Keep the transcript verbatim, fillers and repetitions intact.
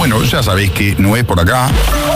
bueno, ya sabéis que no es por acá.